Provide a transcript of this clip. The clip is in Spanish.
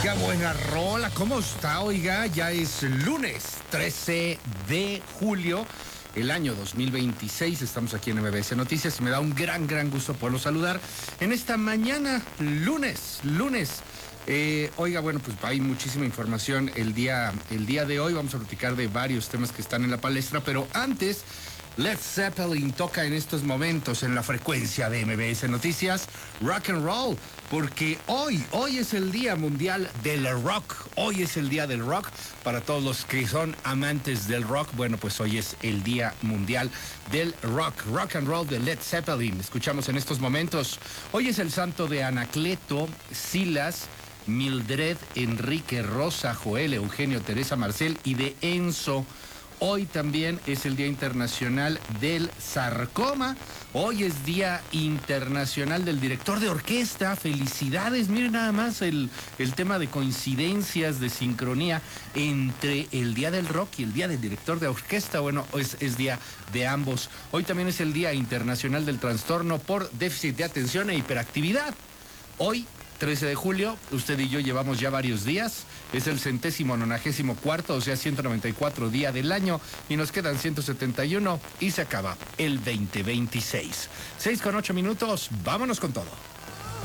Oiga, buena rola, ¿cómo está? Oiga, ya es lunes 13 de julio, el año 2026. Estamos aquí en MBS Noticias y me da un gran gusto poderlos saludar en esta mañana, lunes. Oiga, bueno, pues hay muchísima información el día de hoy. Vamos a platicar de varios temas que están en la palestra, pero antes, Led Zeppelin toca en estos momentos en la frecuencia de MBS Noticias Rock and Roll, porque hoy es el Día Mundial del Rock. Hoy es el Día del Rock. Para todos los que son amantes del rock, bueno, pues hoy es el Día Mundial del Rock and Roll de Led Zeppelin. Escuchamos en estos momentos. Hoy es el santo de Anacleto, Silas, Mildred, Enrique, Rosa, Joel, Eugenio, Teresa, Marcel y de Enzo. Hoy también es el Día Internacional del Sarcoma. Hoy es Día Internacional del Director de Orquesta. Felicidades. Miren nada más el tema de coincidencias, de sincronía entre el Día del Rock y el Día del Director de Orquesta. Bueno, es día de ambos. Hoy también es el Día Internacional del Trastorno por Déficit de Atención e Hiperactividad. Hoy, 13 de julio, usted y yo llevamos ya varios días, es el 194º, o sea, 194 día del año, y nos quedan 171 y se acaba el 2026. 6:08, vámonos con todo.